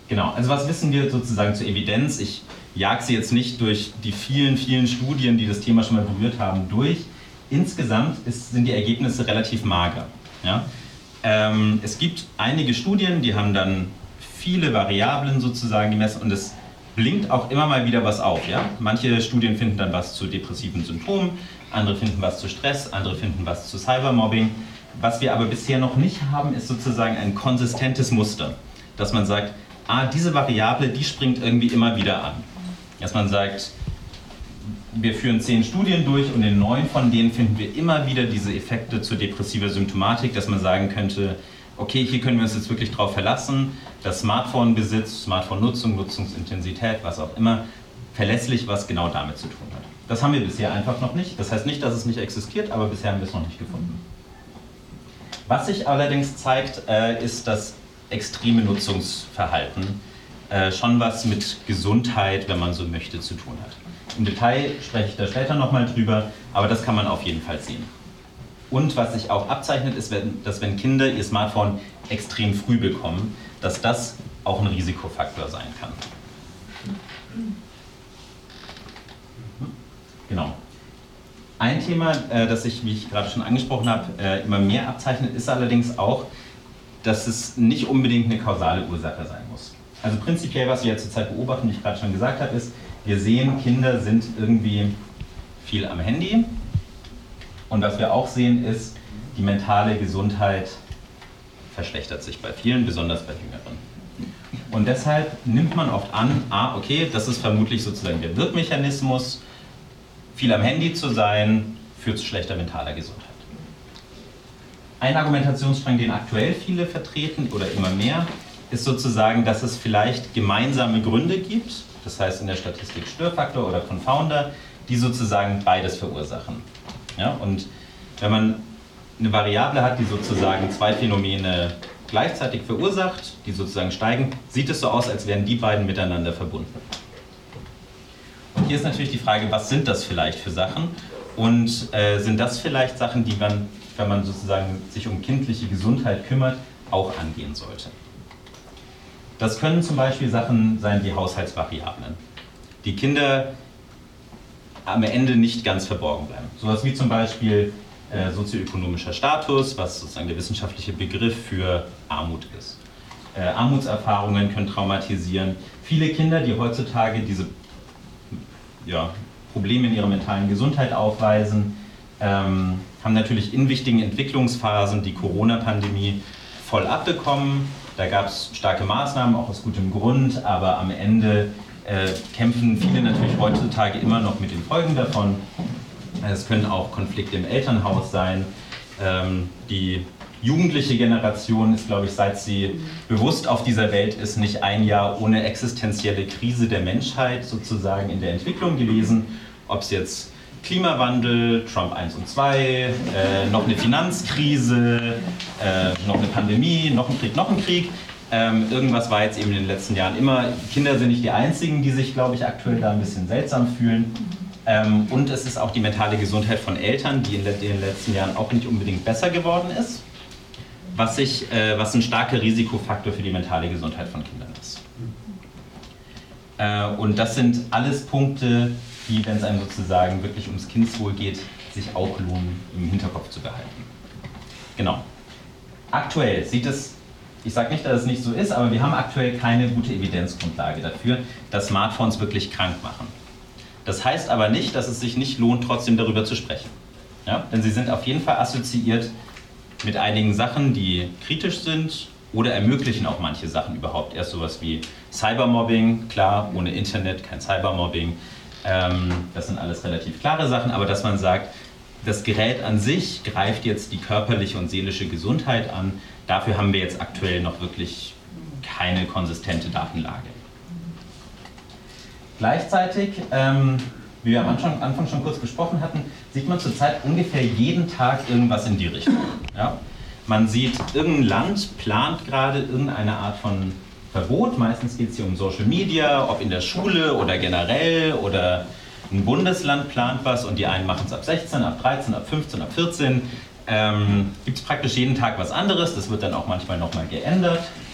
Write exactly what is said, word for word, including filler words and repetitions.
Genau, also was wissen wir sozusagen zur Evidenz? Ich jag sie jetzt nicht durch die vielen, vielen Studien, die das Thema schon mal berührt haben, durch. Insgesamt ist, sind die Ergebnisse relativ mager. Ja? Ähm, es gibt einige Studien, die haben dann viele Variablen sozusagen gemessen und es blinkt auch immer mal wieder was auf. Ja? Manche Studien finden dann was zu depressiven Symptomen, andere finden was zu Stress, andere finden was zu Cybermobbing. Was wir aber bisher noch nicht haben, ist sozusagen ein konsistentes Muster, dass man sagt, ah, diese Variable, die springt irgendwie immer wieder an. Dass man sagt, wir führen zehn Studien durch und in neun von denen finden wir immer wieder diese Effekte zur depressiver Symptomatik, dass man sagen könnte, okay, hier können wir uns jetzt wirklich drauf verlassen, dass Smartphone-Besitz, Smartphone-Nutzung, Nutzungsintensität, was auch immer, verlässlich was genau damit zu tun hat. Das haben wir bisher einfach noch nicht. Das heißt nicht, dass es nicht existiert, aber bisher haben wir es noch nicht gefunden. Was sich allerdings zeigt, äh, ist das extreme Nutzungsverhalten äh, schon was mit Gesundheit, wenn man so möchte, zu tun hat. Im Detail spreche ich da später nochmal drüber, aber das kann man auf jeden Fall sehen. Und was sich auch abzeichnet, ist, wenn, dass wenn Kinder ihr Smartphone extrem früh bekommen, dass das auch ein Risikofaktor sein kann. Genau. Ein Thema, äh, das sich, wie ich gerade schon angesprochen habe, äh, immer mehr abzeichnet, ist allerdings auch, dass es nicht unbedingt eine kausale Ursache sein muss. Also prinzipiell, was wir ja zurzeit beobachten, wie ich gerade schon gesagt habe, ist, wir sehen, Kinder sind irgendwie viel am Handy. Und was wir auch sehen, ist, die mentale Gesundheit verschlechtert sich bei vielen, besonders bei Jüngeren. Und deshalb nimmt man oft an, ah, okay, das ist vermutlich sozusagen der Wirkmechanismus, viel am Handy zu sein, führt zu schlechter mentaler Gesundheit. Ein Argumentationsstrang, den aktuell viele vertreten oder immer mehr, ist sozusagen, dass es vielleicht gemeinsame Gründe gibt, das heißt in der Statistik Störfaktor oder Confounder, die sozusagen beides verursachen. Ja, und wenn man eine Variable hat, die sozusagen zwei Phänomene gleichzeitig verursacht, die sozusagen steigen, sieht es so aus, als wären die beiden miteinander verbunden. Und hier ist natürlich die Frage, was sind das vielleicht für Sachen? Und äh, sind das vielleicht Sachen, die man, wenn man sozusagen sich um kindliche Gesundheit kümmert, auch angehen sollte? Das können zum Beispiel Sachen sein wie Haushaltsvariablen. Die Kinder am Ende nicht ganz verborgen bleiben. Sowas wie zum Beispiel äh, sozioökonomischer Status, was sozusagen der wissenschaftliche Begriff für Armut ist. Äh, Armutserfahrungen können traumatisieren. Viele Kinder, die heutzutage diese ja, Probleme in ihrer mentalen Gesundheit aufweisen, ähm, haben natürlich in wichtigen Entwicklungsphasen die Corona-Pandemie voll abbekommen. Da gab es starke Maßnahmen, auch aus gutem Grund, aber am Ende Äh, kämpfen viele natürlich heutzutage immer noch mit den Folgen davon. Es können auch Konflikte im Elternhaus sein. Ähm, die jugendliche Generation ist, glaube ich, seit sie bewusst auf dieser Welt ist, nicht ein Jahr ohne existenzielle Krise der Menschheit sozusagen in der Entwicklung gewesen. Ob es jetzt Klimawandel, Trump eins und zwei, äh, noch eine Finanzkrise, äh, noch eine Pandemie, noch ein Krieg, noch ein Krieg. Ähm, irgendwas war jetzt eben in den letzten Jahren immer. Kinder sind nicht die einzigen, die sich, glaube ich, aktuell da ein bisschen seltsam fühlen. Ähm, und es ist auch die mentale Gesundheit von Eltern, die in den letzten Jahren auch nicht unbedingt besser geworden ist, was, sich, äh, was ein starker Risikofaktor für die mentale Gesundheit von Kindern ist. Äh, und das sind alles Punkte, die, wenn es einem sozusagen wirklich ums Kindeswohl geht, sich auch lohnen, im Hinterkopf zu behalten. Genau. Aktuell sieht es, ich sage nicht, dass es nicht so ist, aber wir haben aktuell keine gute Evidenzgrundlage dafür, dass Smartphones wirklich krank machen. Das heißt aber nicht, dass es sich nicht lohnt, trotzdem darüber zu sprechen. Ja? Denn sie sind auf jeden Fall assoziiert mit einigen Sachen, die kritisch sind oder ermöglichen auch manche Sachen überhaupt. Erst sowas wie Cybermobbing, klar, ohne Internet kein Cybermobbing. Ähm, das sind alles relativ klare Sachen, aber dass man sagt, das Gerät an sich greift jetzt die körperliche und seelische Gesundheit an. Dafür haben wir jetzt aktuell noch wirklich keine konsistente Datenlage. Gleichzeitig, ähm, wie wir am Anfang, Anfang schon kurz besprochen hatten, sieht man zurzeit ungefähr jeden Tag irgendwas in die Richtung. Ja? Man sieht, irgendein Land plant gerade irgendeine Art von Verbot. Meistens geht es hier um Social Media, ob in der Schule oder generell, oder ein Bundesland plant was und die einen machen es ab sechzehn, ab dreizehn, ab fünfzehn, ab vierzehn. Ähm, gibt es praktisch jeden Tag was anderes, das wird dann auch manchmal nochmal geändert.